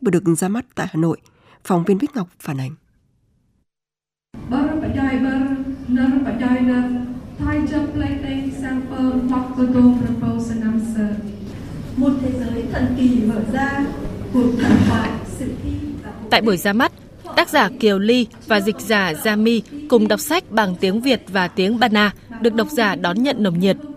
vừa được ra mắt tại Hà Nội. Phóng viên Bích Ngọc phản ánh. Một thế giới thần kỳ mở ra, cuộc thần thoại sử thi. Tại buổi ra mắt, tác giả Kiều Ly và dịch giả Gia Mi cùng đọc sách bằng tiếng Việt và tiếng Ba Na được độc giả đón nhận nồng nhiệt.